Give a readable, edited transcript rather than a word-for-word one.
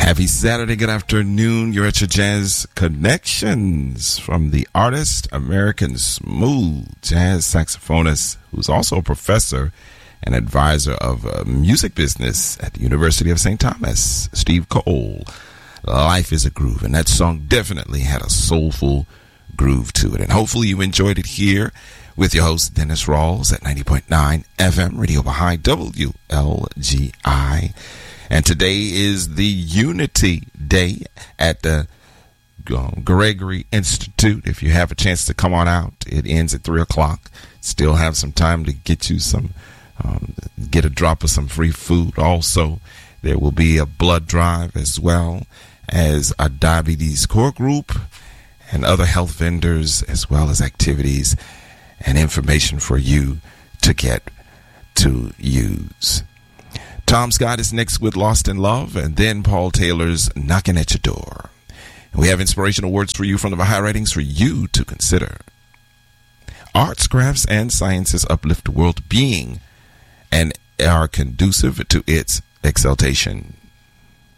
Happy Saturday, good afternoon. You're at your Jazz Connections from the artist, American smooth jazz saxophonist, who's also a professor and advisor of music business at the University of St. Thomas, Steve Cole. Life is a Groove, and that song definitely had a soulful groove to it. And hopefully you enjoyed it here with your host, Dennis Rawls, at 90.9 FM, Radio Baha'i, WLGI. And today is the Unity Day at the Gregory Institute. If you have a chance to come on out, it ends at 3 o'clock. Still have some time to get you some, get a drop of some free food. Also, there will be a blood drive as well as a diabetes core group and other health vendors, as well as activities and information for you to get to use. Tom Scott is next with Lost in Love, and then Paul Taylor's Knocking at Your Door. And we have inspirational words for you from the Baha'i writings for you to consider. Arts, crafts, and sciences uplift the world being and are conducive to its exaltation.